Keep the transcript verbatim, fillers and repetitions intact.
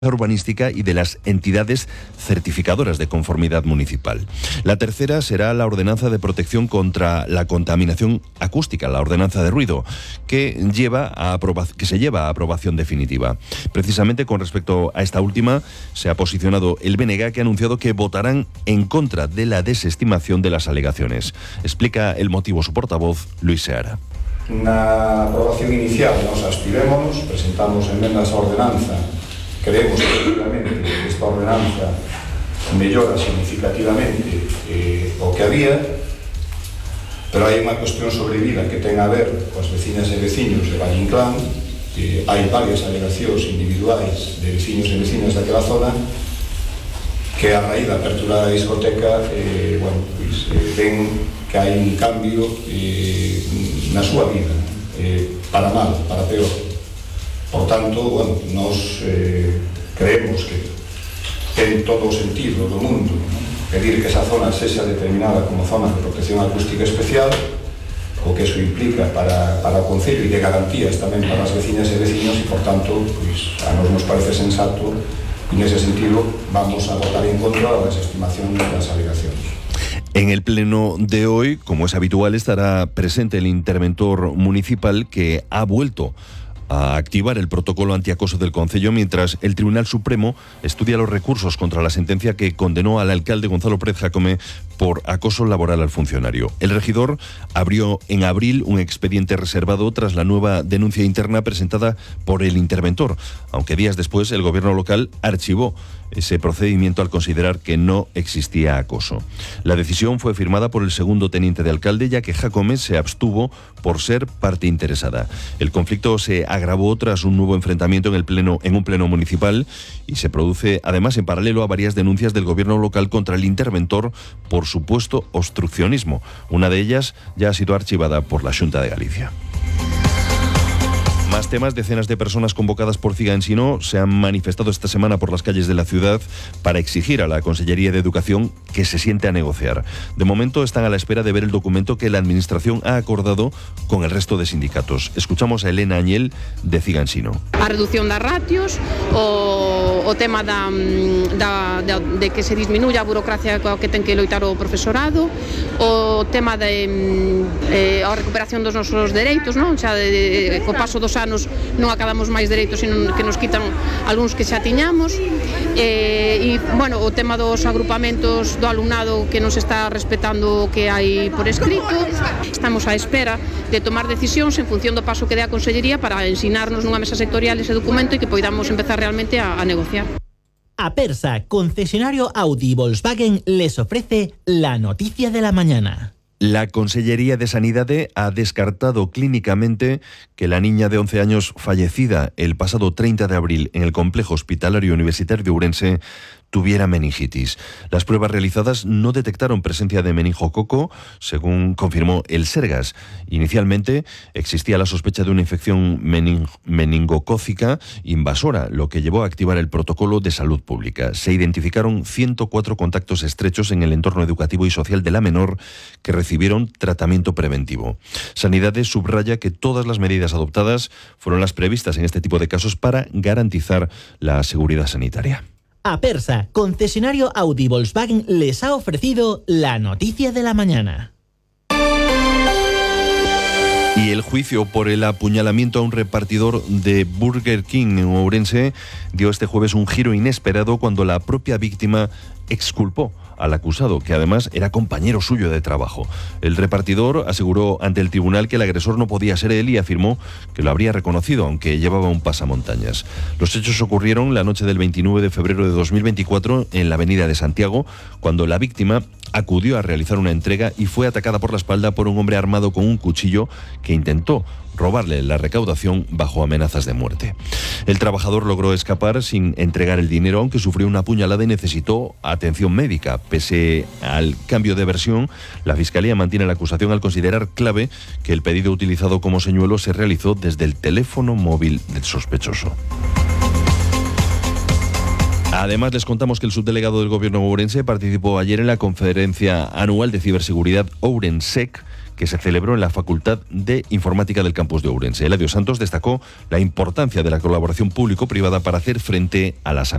urbanística y de las entidades certificadoras de conformidad municipal. La tercera será la ordenanza de protección contra la contaminación acústica, la ordenanza de ruido, que, lleva a aproba- que se lleva a aprobación definitiva. Precisamente con respecto a esta última se ha posicionado el B N G, que ha anunciado que votarán en contra de la desestimación de las alegaciones. Explica el motivo su portavoz, Luis Seara. Na aprobación inicial nos abstivémonos, presentamos enmendas á ordenanza. Creemos que efectivamente esta ordenanza mellora significativamente eh, o que había, pero hai unha cuestión sobrevida que ten a ver coas veciñas e veciños de Valle Inclán, que hai varias alegacións individuais de veciños e veciñas daquela zona que a raíz da apertura da discoteca eh, bueno, pues, eh, ven que hai un cambio eh, na súa vida, eh, para mal, para peor. Por tanto, bueno, nos eh, creemos que ten todo o sentido do mundo, ¿no? Pedir que esa zona sexa determinada como zona de protección acústica especial, o que eso implica para, para o Concello e de garantías tamén para as veciñas e veciños, e por tanto, pues, a nos nos parece sensato, e nese sentido vamos a votar en contra da desestimación das alegacións. En el pleno de hoy, como es habitual, estará presente el interventor municipal, que ha vuelto a activar el protocolo antiacoso del Concello, mientras el Tribunal Supremo estudia los recursos contra la sentencia que condenó al alcalde Gonzalo Pérez Jácome por acoso laboral al funcionario. El regidor abrió en abril un expediente reservado tras la nueva denuncia interna presentada por el interventor, aunque días después el gobierno local archivó ese procedimiento al considerar que no existía acoso. La decisión fue firmada por el segundo teniente de alcalde, ya que Jácome se abstuvo por ser parte interesada. El conflicto se agravó tras un nuevo enfrentamiento en el pleno, en un pleno municipal, y se produce además en paralelo a varias denuncias del gobierno local contra el interventor por supuesto obstruccionismo. Una de ellas ya ha sido archivada por la Xunta de Galicia. Más temas. Decenas de personas convocadas por Ciga Ensino se han manifestado esta semana por las calles de la ciudad para exigir a la Consellería de Educación que se siente a negociar. De momento están a la espera de ver el documento que la Administración ha acordado con el resto de sindicatos. Escuchamos a Elena Añel, de Ciga Ensino. A reducción das ratios, o, o tema da, da, da, de que se disminuya a burocracia coa que ten que loitar o profesorado, o tema de eh, a recuperación dos nosos dereitos, non? Xa de, de, co paso dos anos non acabamos máis dereitos, sino que nos quitan algúns que xa tiñamos, e, e bueno, o tema dos agrupamentos do alumnado que nos está respetando o que hai por escrito. Estamos á espera de tomar decisións en función do paso que dé a Consellería para ensinarnos nunha mesa sectorial ese documento e que poidamos empezar realmente a, a negociar. Apersa, concesionario Audi y Volkswagen, les ofrece la noticia de la mañana. La Consellería de Sanidad ha descartado clínicamente que la niña de once años fallecida el pasado treinta de abril en el complejo hospitalario universitario de Ourense tuviera meningitis. Las pruebas realizadas no detectaron presencia de meningococo, según confirmó el Sergas. Inicialmente existía la sospecha de una infección mening- meningocócica invasora, lo que llevó a activar el protocolo de salud pública. Se identificaron ciento cuatro contactos estrechos en el entorno educativo y social de la menor que recibieron tratamiento preventivo. Sanidades subraya que todas las medidas adoptadas fueron las previstas en este tipo de casos para garantizar la seguridad sanitaria. Apersa, concesionario Audi y Volkswagen, les ha ofrecido la noticia de la mañana. Y el juicio por el apuñalamiento a un repartidor de Burger King en Ourense dio este jueves un giro inesperado cuando la propia víctima exculpó al acusado, que además era compañero suyo de trabajo. El repartidor aseguró ante el tribunal que el agresor no podía ser él y afirmó que lo habría reconocido, aunque llevaba un pasamontañas. Los hechos ocurrieron la noche del veintinueve de febrero de dos mil veinticuatro en la avenida de Santiago, cuando la víctima acudió a realizar una entrega y fue atacada por la espalda por un hombre armado con un cuchillo que intentó robarle la recaudación bajo amenazas de muerte. El trabajador logró escapar sin entregar el dinero, aunque sufrió una puñalada y necesitó atención médica. Pese al cambio de versión, la Fiscalía mantiene la acusación al considerar clave que el pedido utilizado como señuelo se realizó desde el teléfono móvil del sospechoso. Además, les contamos que el subdelegado del Gobierno ourense participó ayer en la conferencia anual de ciberseguridad Ourensec, que se celebró en la Facultad de Informática del campus de Ourense. Eladio Santos destacó la importancia de la colaboración público-privada para hacer frente a las